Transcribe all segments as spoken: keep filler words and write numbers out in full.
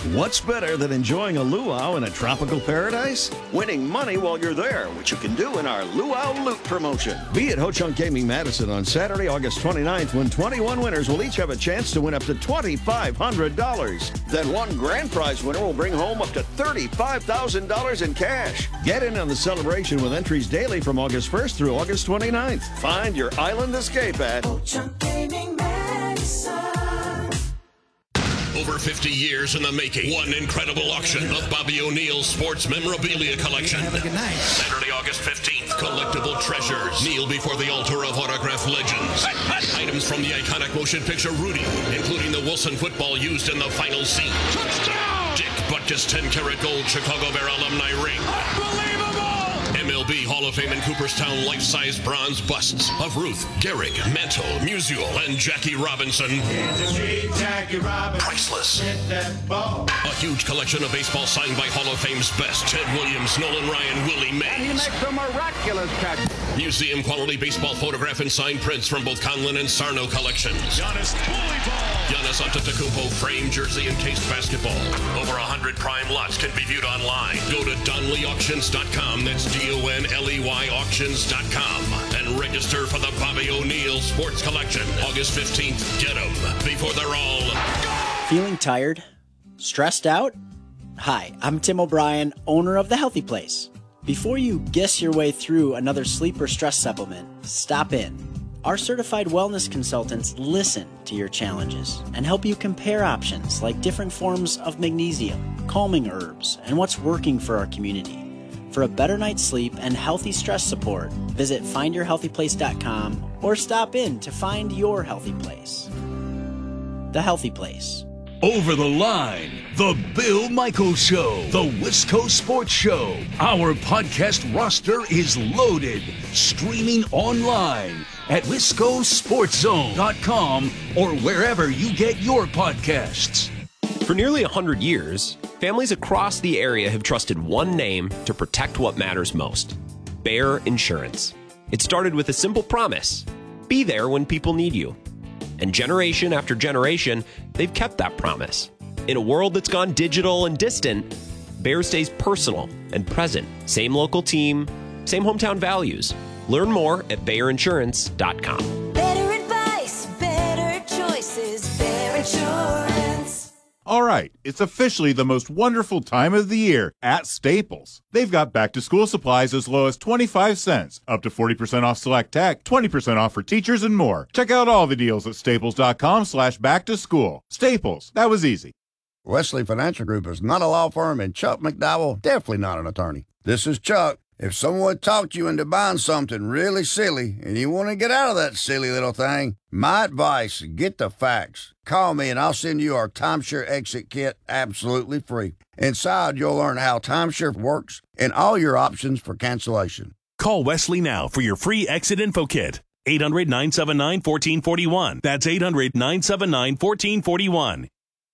What's better than enjoying a luau in a tropical paradise? Winning money while you're there, which you can do in our Luau Loot promotion. Be at Ho Chunk Gaming Madison on Saturday, August twenty-ninth, when twenty-one winners will each have a chance to win up to twenty-five hundred dollars. Then one grand prize winner will bring home up to thirty-five thousand dollars in cash. Get in on the celebration with entries daily from August first through August twenty-ninth. Find your island escape at Ho Chunk Gaming Madison. Over fifty years in the making. One incredible auction of Bobby O'Neill's sports memorabilia collection. Have a good night. Saturday, August fifteenth. Collectible treasures. Kneel before the altar of autograph legends. Items from the iconic motion picture Rudy, including the Wilson football used in the final scene. Touchdown! Dick Butkus ten karat gold Chicago Bear alumni ring. Unbelievable! M L B Hall of Fame in Cooperstown life-size bronze busts of Ruth, Gehrig, Mantle, Musial, and Jackie Robinson. Jackie Robinson. Priceless. A huge collection of baseball signed by Hall of Fame's best. Ted Williams, Nolan Ryan, Willie Mays. And he makes a miraculous catch. Museum quality baseball photograph and signed prints from both Conlin and Sarno collections. Giannis Ball. Giannis Antetokounmpo framed jersey and cased basketball. Over one hundred prime lots can be viewed online. Go to Donley Auctions dot com. That's D O N L E Y Auctions dot com. And register for the Bobby O'Neill Sports Collection. August fifteenth. Get them before they're all gone. Feeling tired? Stressed out? Hi, I'm Tim O'Brien, owner of The Healthy Place. Before you guess your way through another sleep or stress supplement, stop in. Our certified wellness consultants listen to your challenges and help you compare options like different forms of magnesium, calming herbs, and what's working for our community. For a better night's sleep and healthy stress support, visit find your healthy place dot com or stop in to find your healthy place. The Healthy Place. Over the Line, The Bill Michaels Show, The Wisco Sports Show. Our podcast roster is loaded, streaming online at wisco sports zone dot com or wherever you get your podcasts. For nearly one hundred years, families across the area have trusted one name to protect what matters most: Bayer Insurance. It started with a simple promise: be there when people need you. And generation after generation, they've kept that promise. In a world that's gone digital and distant, Bayer stays personal and present. Same local team, same hometown values. Learn more at bayer insurance dot com. Better advice, better choices, Bayer Insurance. All right, it's officially the most wonderful time of the year at Staples. They've got back-to-school supplies as low as twenty-five cents, up to forty percent off select tech, twenty percent off for teachers, and more. Check out all the deals at staples.com slash back-to-school. Staples, that was easy. Wesley Financial Group is not a law firm, and Chuck McDowell, definitely not an attorney. This is Chuck. If someone talked you into buying something really silly and you want to get out of that silly little thing, my advice, get the facts. Call me and I'll send you our timeshare exit kit absolutely free. Inside, you'll learn how timeshare works and all your options for cancellation. Call Wesley now for your free exit info kit. eight hundred, nine seven nine, one four four one. That's eight hundred, nine seven nine, one four four one.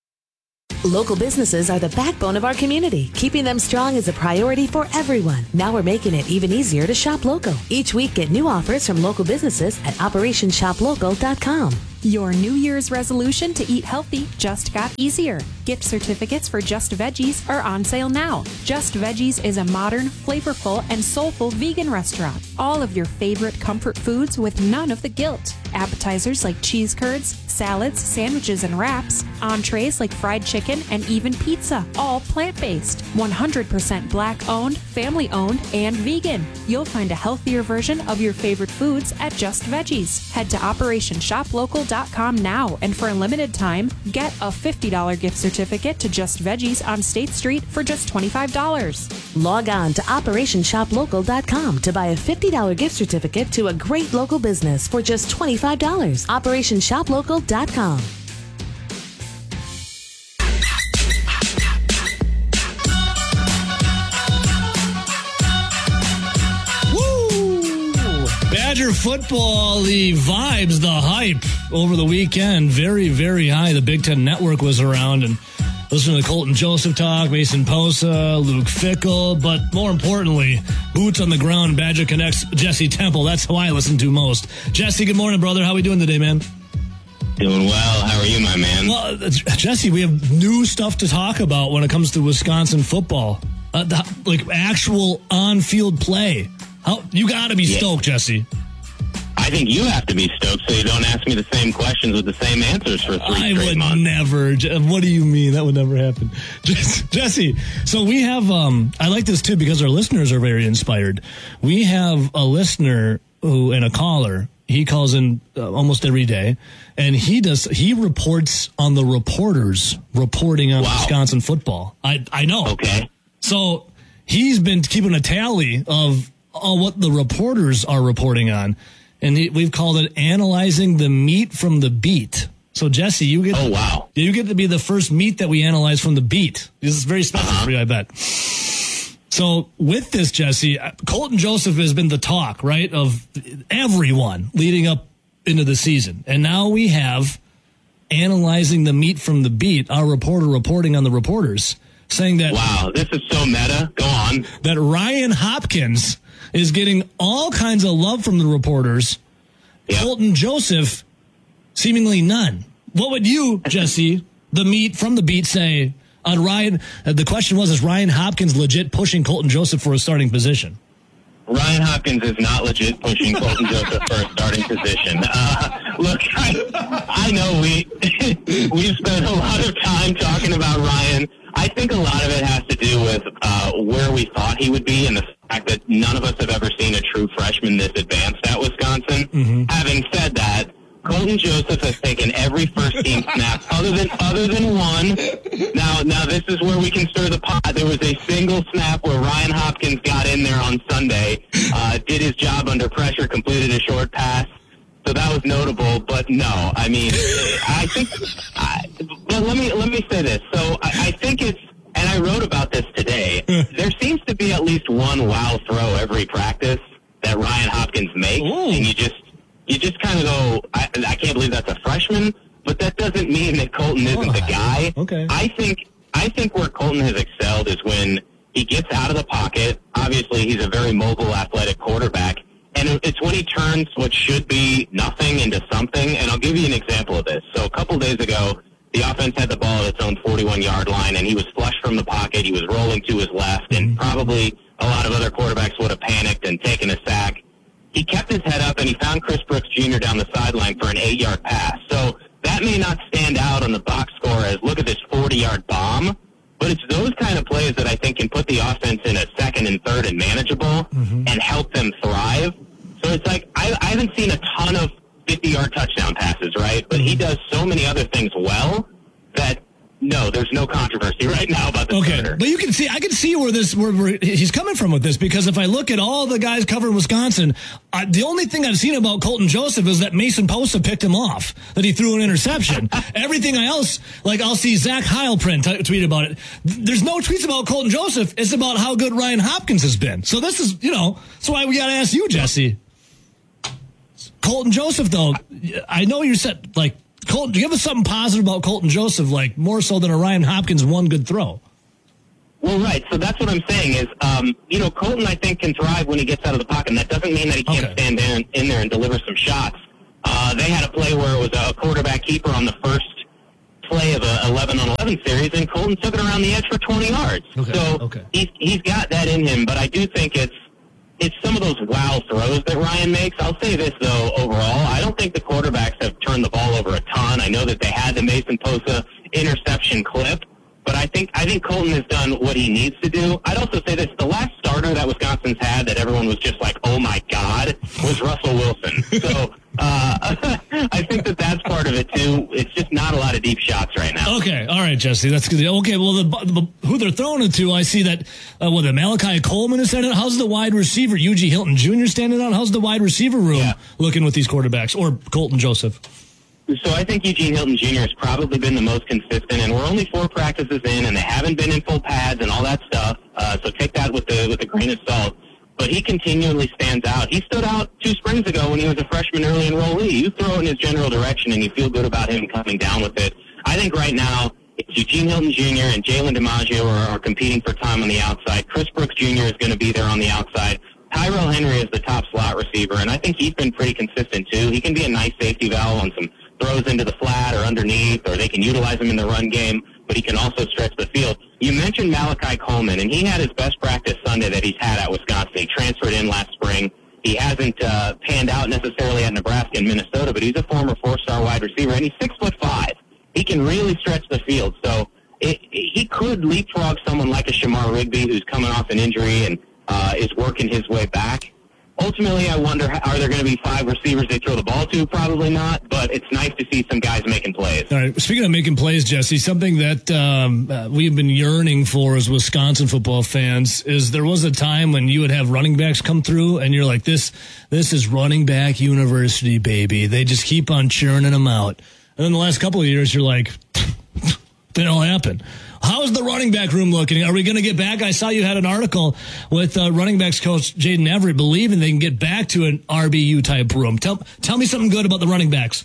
Local businesses are the backbone of our community. Keeping them strong is a priority for everyone. Now we're making it even easier to shop local. Each week, get new offers from local businesses at operation shop local dot com. Your New Year's resolution to eat healthy just got easier. Gift certificates for Just Veggies are on sale now. Just Veggies is a modern, flavorful, and soulful vegan restaurant. All of your favorite comfort foods with none of the guilt. Appetizers like cheese curds, salads, sandwiches, and wraps. Entrees like fried chicken and even pizza. All plant-based. one hundred percent black-owned, family-owned, and vegan. You'll find a healthier version of your favorite foods at Just Veggies. Head to operation shop local dot com now, and for a limited time, get a fifty dollars gift certificate to Just Veggies on State Street for just twenty-five dollars. Log on to operation shop local dot com to buy a fifty dollars gift certificate to a great local business for just twenty-five dollars. operation shop local dot com. Badger football, the vibes, the hype over the weekend, very, very high. The Big Ten Network was around and listening to Colton Joseph talk, Mason Posa, Luke Fickell, but more importantly, boots on the ground, Badger Connect's Jesse Temple. That's who I listen to most. Jesse, good morning, brother. How we doing today, man? Doing well. How are you, my man? Well, uh, Jesse, we have new stuff to talk about when it comes to Wisconsin football. Uh, the, like actual on-field play. How, you got to be yeah. stoked, Jesse. I think you have to be stoked so you don't ask me the same questions with the same answers for three I straight would months. never. What do you mean? That would never happen. Jesse, so we have, um, I like this too because our listeners are very inspired. We have a listener who, and a caller, he calls in uh, almost every day, and he does, he reports on the reporters reporting on wow. Wisconsin football. I, I know. Okay. So he's been keeping a tally of uh, what the reporters are reporting on. And he, we've called it analyzing the meat from the beat. So Jesse, you get oh wow, you get to be the first meat that we analyze from the beat. This is very special uh-huh. for you, I bet. So with this, Jesse, Colton Joseph has been the talk, right, of everyone leading up into the season, and now we have analyzing the meat from the beat. Our reporter reporting on the reporters, saying that wow, this is so meta. Go on. That Ryan Hopkins is getting all kinds of love from the reporters. Yep. Colton Joseph, seemingly none. What would you, Jesse, the meat from the beat, say on Ryan? Uh, the question was, is Ryan Hopkins legit pushing Colton Joseph for a starting position? Ryan Hopkins is not legit pushing Colton Joseph for a starting position. Uh, look, I, I know we, we've spent a lot of time talking about Ryan. I think a lot of it has to do with uh, where we thought he would be and the fact that none of us have ever seen a true freshman this advanced at Wisconsin. Mm-hmm. Having said that, Colton Joseph has taken every first-team snap other than other than one. Now, now this is where we can stir the pot. There was a single snap where Ryan Hopkins got in there on Sunday, uh, did his job under pressure, completed a short pass. So that was notable, but no, I mean, I think. I, but let me let me say this. So I, I think it's, and I wrote about this today. There seems to be at least one wow throw every practice that Ryan Hopkins makes, Ooh. and you just you just kind of go, I, I can't believe that's a freshman. But that doesn't mean that Colton isn't oh, the guy. Okay. I think I think where Colton has excelled is when he gets out of the pocket. Obviously, he's a very mobile, athletic quarterback. And it's when he turns what should be nothing into something. And I'll give you an example of this. So a couple days ago, the offense had the ball at its own forty-one-yard line, and he was flush from the pocket. He was rolling to his left, and probably a lot of other quarterbacks would have panicked and taken a sack. He kept his head up, and he found Chris Brooks Junior down the sideline for an eight-yard pass. So that may not stand out on the box score as, look at this forty-yard bomb, but it's those kind of plays that I think can put the offense in a second and third and manageable mm-hmm. and help them thrive. So it's like, I, I haven't seen a ton of fifty-yard touchdown passes, right? But he does so many other things well that, no, there's no controversy right now about the Okay, starter. but you can see, I can see where this, where, where he's coming from with this, because if I look at all the guys covering Wisconsin, uh, the only thing I've seen about Colton Joseph is that Mason Posa picked him off, that he threw an interception. Everything else, like I'll see Zach Heilprin t- tweet about it. There's no tweets about Colton Joseph. It's about how good Ryan Hopkins has been. So this is, you know, that's why we got to ask you, Jesse. Colton Joseph, though, I know you said, like, Colton, give us something positive about Colton Joseph, like more so than a Ryan Hopkins one good throw. Well, right. So that's what I'm saying is, um, you know, Colton, I think, can thrive when he gets out of the pocket. And that doesn't mean that he can't okay. stand in, in there and deliver some shots. Uh, they had a play where it was a quarterback keeper on the first play of a eleven on eleven series, and Colton took it around the edge for twenty yards. Okay. So okay. he's, he's got that in him, but I do think it's, It's some of those wow throws that Ryan makes. I'll say this, though, overall, I don't think the quarterbacks have turned the ball over a ton. I know that they had the Mason Posa interception clip, but I think I think Colton has done what he needs to do. I'd also say this, the last starter that Wisconsin's had that everyone was just like, oh, my God, was Russell Wilson. So uh, I think that that's part of it, too. It's just not a lot of deep shots right now. Okay, all right, Jesse, that's good. Okay, well, the, the, who they're throwing it to, I see that, uh, what, the Malachi Coleman is standing out. How's the wide receiver, Eugene Hilton Junior standing out? How's the wide receiver room yeah. looking with these quarterbacks, or Colton Joseph? So I think Eugene Hilton Junior has probably been the most consistent, and we're only four practices in, and they haven't been in full pads and all that stuff. Uh, so take that with the with a grain of salt. But he continually stands out. He stood out two springs ago when he was a freshman early enrollee. You throw it in his general direction, and you feel good about him coming down with it. I think right now it's Eugene Hilton Junior and Jalen DiMaggio are, are competing for time on the outside. Chris Brooks Junior is going to be there on the outside. Tyrell Henry is the top slot receiver, and I think he's been pretty consistent too. He can be a nice safety valve on some throws into the flat or underneath, or they can utilize him in the run game, but he can also stretch the field. You mentioned Malachi Coleman, and he had his best practice Sunday that he's had at Wisconsin. He transferred in last spring. He hasn't uh, panned out necessarily at Nebraska and Minnesota, but he's a former four-star wide receiver, and he's six foot five. He can really stretch the field, so it, he could leapfrog someone like a Shamar Rigby, who's coming off an injury and uh, is working his way back. Ultimately, I wonder, are there going to be five receivers they throw the ball to? Probably not, but it's nice to see some guys making plays. All right, speaking of making plays, Jesse, something that um, uh, we've been yearning for as Wisconsin football fans is there was a time when you would have running backs come through, and you're like, this this is running back university, baby. They just keep on churning them out. And then the last couple of years, you're like, they don't happen. How's the running back room looking? Are we going to get back? I saw you had an article with uh, running backs coach Jaden Everett believing they can get back to an R B U type room. Tell tell me something good about the running backs.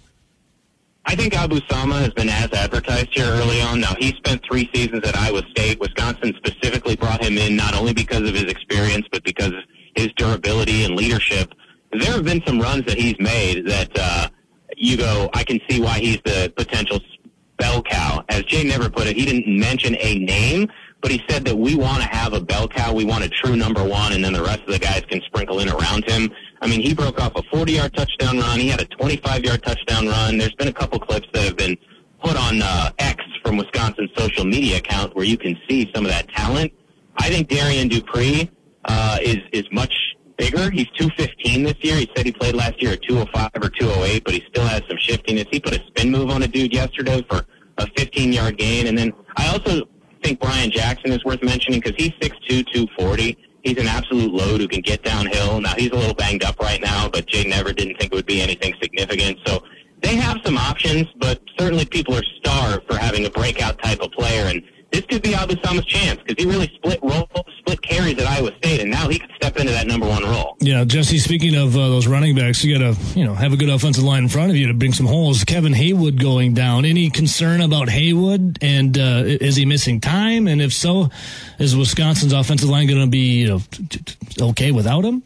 I think Abu Sama has been as advertised here early on. Now, he spent three seasons at Iowa State. Wisconsin specifically brought him in not only because of his experience, but because of his durability and leadership. There have been some runs that he's made that uh, you go, I can see why he's the potential bell cow. As Jay never put it, he didn't mention a name, but he said that we want to have a bell cow. We want a true number one, and then the rest of the guys can sprinkle in around him. I mean, he broke off a forty-yard touchdown run. He had a twenty-five-yard touchdown run. There's been a couple clips that have been put on uh, X from Wisconsin's social media account where you can see some of that talent. I think Darian Dupree uh, is, is much bigger. He's two fifteen this year. He said he played last year at two oh five or two oh eight, but he still has some shiftiness. He put a spin move on a dude yesterday for a fifteen-yard gain. And then I also think Brian Jackson is worth mentioning because he's six two, two forty. He's an absolute load who can get downhill. Now, he's a little banged up right now, but Jay never didn't think it would be anything significant. So they have some options, but certainly people are starved for having a breakout type of player. And this could be Abu Sama's chance because he really split roles, split carries at Iowa State, and now he could step into that number one role. Yeah, Jesse, speaking of uh, those running backs, you got to you know have a good offensive line in front of you to bring some holes. Kevin Haywood going down. Any concern about Haywood, and uh, is he missing time? And if so, is Wisconsin's offensive line going to be you know, t- t- okay without him?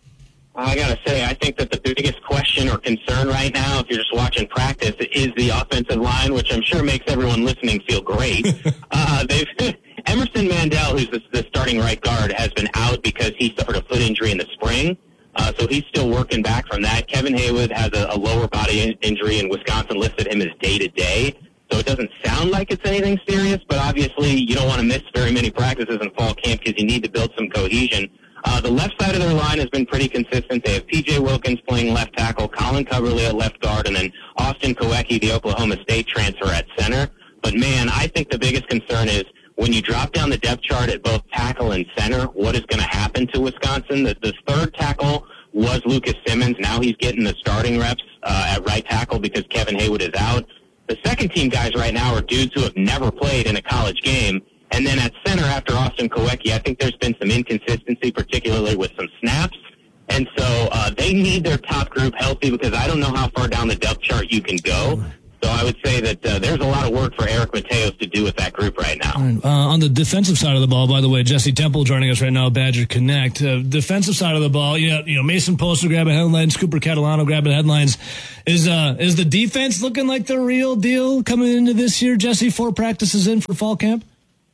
I got to say, I think that the biggest question or concern right now, if you're just watching practice, is the offensive line, which I'm sure makes everyone listening feel great. uh, they've Emerson Mandel, who's the, the starting right guard, has been out because he suffered a foot injury in the spring, uh, so he's still working back from that. Kevin Haywood has a, a lower body in- injury, and Wisconsin listed him as day-to-day, so it doesn't sound like it's anything serious, but obviously you don't want to miss very many practices in fall camp because you need to build some cohesion. Uh, the left side of their line has been pretty consistent. They have P J Wilkins playing left tackle, Colin Coverly at left guard, and then Austin Kowecki, the Oklahoma State transfer, at center. But, man, I think the biggest concern is when you drop down the depth chart at both tackle and center, what is going to happen to Wisconsin? The, the third tackle was Lucas Simmons. Now he's getting the starting reps uh, at right tackle because Kevin Haywood is out. The second-team guys right now are dudes who have never played in a college game. And then at center, after Austin Kowecki, I think there's been some inconsistency, particularly with some snaps. And so uh, they need their top group healthy because I don't know how far down the depth chart you can go. So I would say that uh, there's a lot of work for Eric Mateos to do with that group right now. Uh, on the defensive side of the ball, by the way, Jesse Temple joining us right now, Badger Connect. Uh, defensive side of the ball, you know, you know Mason Poster grabbing headlines, Cooper Catalano grabbing headlines. Is uh is the defense looking like the real deal coming into this year, Jesse? Four practices in for fall camp?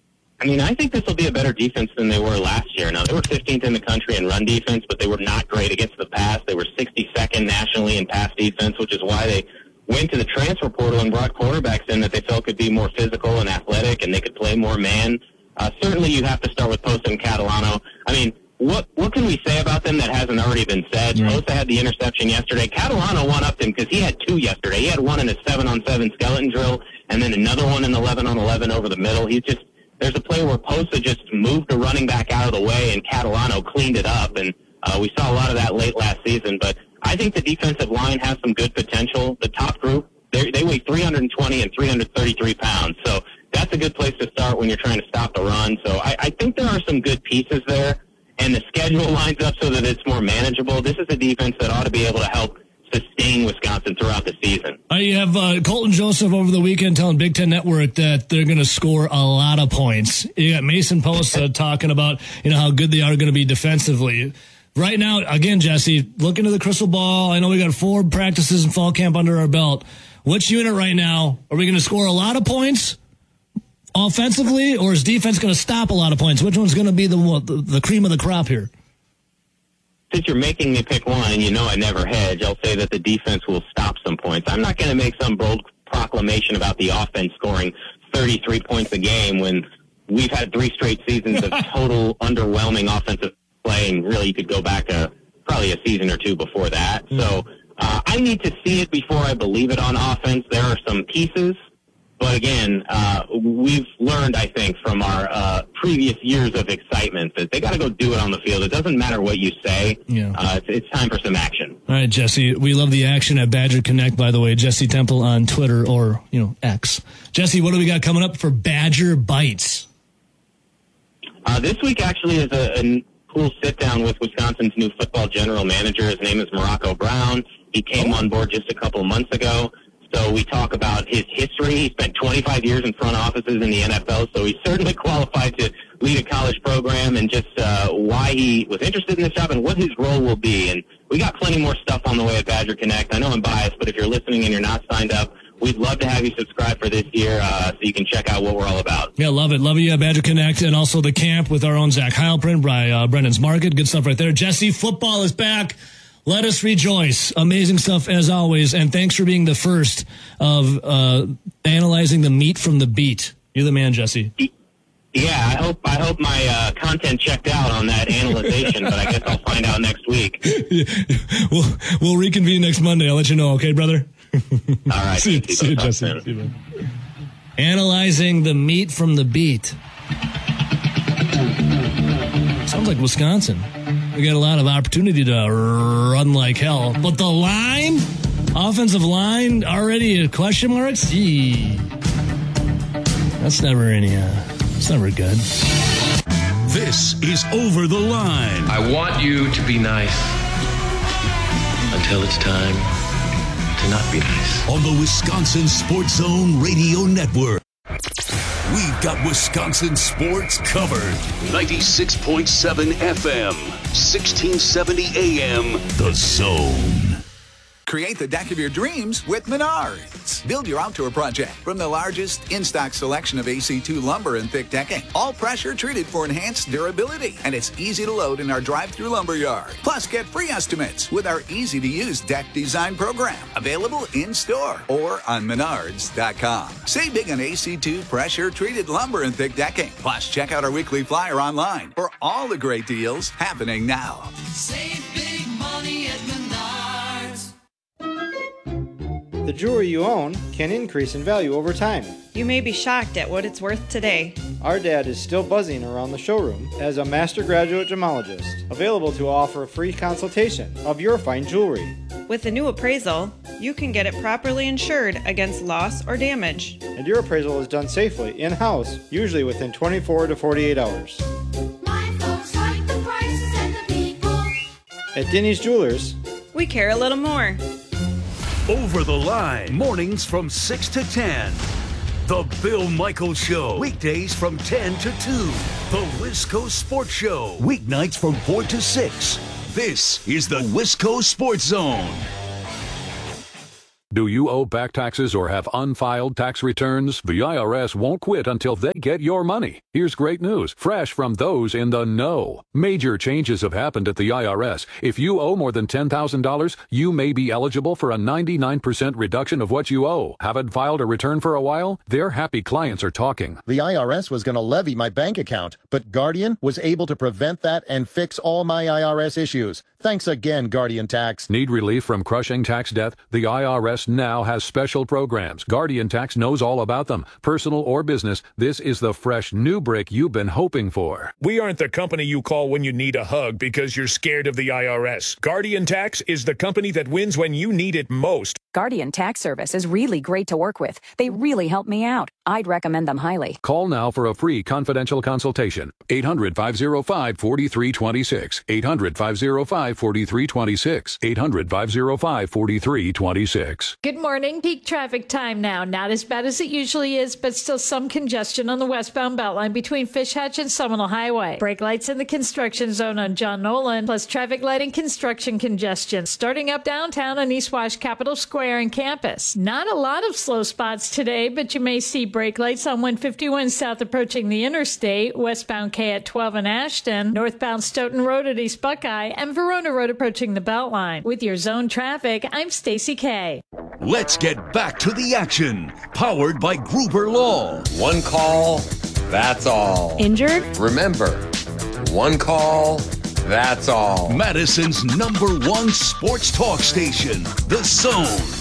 I mean, I think this will be a better defense than they were last year. Now, they were fifteenth in the country in run defense, but they were not great against the pass. They were sixty-second nationally in pass defense, which is why they went to the transfer portal and brought quarterbacks in that they felt could be more physical and athletic and they could play more man. Uh, certainly, you have to start with Posta and Catalano. I mean, what what can we say about them that hasn't already been said? Right. Posta had the interception yesterday. Catalano one-upped him because he had two yesterday. He had one in a seven-on-seven skeleton drill and then another one in eleven-on-eleven over the middle. He's just There's a play where Posta just moved the running back out of the way and Catalano cleaned it up, and uh, we saw a lot of that late last season. But I think the defensive line has some good potential. The top group, they weigh three hundred twenty and three hundred thirty-three pounds, so that's a good place to start when you're trying to stop the run. So I, I think there are some good pieces there, and the schedule lines up so that it's more manageable. This is a defense that ought to be able to help sustain Wisconsin throughout the season. Uh, you have uh, Colton Joseph over the weekend telling Big Ten Network that they're going to score a lot of points. You got Mason Posta talking about you know how good they are going to be defensively. Right now, again, Jesse, look into the crystal ball. I know we got four practices in fall camp under our belt. which unit right now are we going to score a lot of points offensively, or is defense going to stop a lot of points? Which one's going to be the, the the cream of the crop here? Since you're making me pick one, and you know I never hedge, I'll say that the defense will stop some points. I'm not going to make some bold proclamation about the offense scoring thirty-three points a game when we've had three straight seasons of total underwhelming offensive play, and really you could go back to probably a season or two before that. So uh, I need to see it before I believe it on offense. There are some pieces, but again, uh, we've learned, I think, from our uh, previous years of excitement that they got to go do it on the field. It doesn't matter what you say. Yeah. Uh, it's, it's time for some action. All right, Jesse. We love the action at Badger Connect, by the way. Jesse Temple on Twitter or, you know, X. Jesse, what do we got coming up for Badger Bites? Uh, this week actually is a, a cool sit-down with Wisconsin's new football general manager. His name is Morocco Brown. He came on board just a couple of months ago. So we talk about his history. He spent twenty-five years in front offices in the N F L, so he's certainly qualified to lead a college program, and just uh, why he was interested in this job and what his role will be. And we got plenty more stuff on the way at Badger Connect. I know I'm biased, but if you're listening and you're not signed up, we'd love to have you subscribe for this year uh, so you can check out what we're all about. Yeah, love it. Love you at Badger Connect, and also the camp with our own Zach Heilprin by uh, Brendan's Market. Good stuff right there. Jesse, football is back. Let us rejoice. Amazing stuff as always, and thanks for being the first of uh, analyzing the meat from the beat. You're the man, Jesse. Yeah, I hope I hope my uh, content checked out on that analyzation, but I guess I'll find out next week. we'll, we'll reconvene next Monday. I'll let you know, okay, brother? All right. see, you, see you, Jesse. See you, analyzing the meat from the beat. Sounds like Wisconsin. We got a lot of opportunity to run like hell. But the line, offensive line, already a question mark? Gee. That's never any, uh, it's never good. This is Over the Line. I want you to be nice until it's time to not be nice. On the Wisconsin Sports Zone Radio Network. We've got Wisconsin sports covered. ninety-six point seven F M, sixteen seventy A M, The Zone. Create the deck of your dreams with Menards. Build your outdoor project from the largest in-stock selection of A C two lumber and thick decking. All pressure treated for enhanced durability. And it's easy to load in our drive-through lumber yard. Plus, get free estimates with our easy-to-use deck design program. Available in-store or on menards dot com. Save big on A C two pressure-treated lumber and thick decking. Plus, check out our weekly flyer online for all the great deals happening now. Save big money at Menards. The jewelry you own can increase in value over time. You may be shocked at what it's worth today. Our dad is still buzzing around the showroom as a master graduate gemologist, available to offer a free consultation of your fine jewelry. With the new appraisal, you can get it properly insured against loss or damage. And your appraisal is done safely in-house, usually within twenty-four to forty-eight hours. My folks like the prices and the people. At Denny's Jewelers, we care a little more. Over the Line, mornings from six to ten. The Bill Michaels Show, weekdays from ten to two. The Wisco Sports Show, weeknights from four to six. This is the Wisco Sports Zone. Do you owe back taxes or have unfiled tax returns? The I R S won't quit until they get your money. Here's great news, fresh from those in the know. Major changes have happened at the I R S. If you owe more than ten thousand dollars, you may be eligible for a ninety-nine percent reduction of what you owe. Haven't filed a return for a while? Their happy clients are talking. The I R S was going to levy my bank account, but Guardian was able to prevent that and fix all my I R S issues. Thanks again, Guardian Tax. Need relief from crushing tax debt? The I R S now has special programs. Guardian Tax knows all about them. Personal or business, this is the fresh new brick you've been hoping for. We aren't the company you call when you need a hug because you're scared of the I R S. Guardian Tax is the company that wins when you need it most. Guardian Tax Service is really great to work with. They really help me out. I'd recommend them highly. Call now for a free confidential consultation. eight hundred, five oh five, four three two six. eight hundred, five oh five, four three two six. eight hundred, five oh five, four three two six. Good morning. Peak traffic time now. Not as bad as it usually is, but still some congestion on the westbound Beltline between Fish Hatch and Seminole Highway. Brake lights in the construction zone on John Nolan, plus traffic light and construction congestion. Starting up downtown on East Wash Capitol Square. Square and Campus. Not a lot of slow spots today, but you may see brake lights on one fifty-one South approaching the interstate, westbound K at twelve in Ashton, northbound Stoughton Road at East Buckeye, and Verona Road approaching the Beltline. With your zone traffic, I'm Stacy K. Let's get back to the action. Powered by Gruber Law. One call, that's all. Injured? Remember, one call, that's all. Madison's number one sports talk station, The Zone.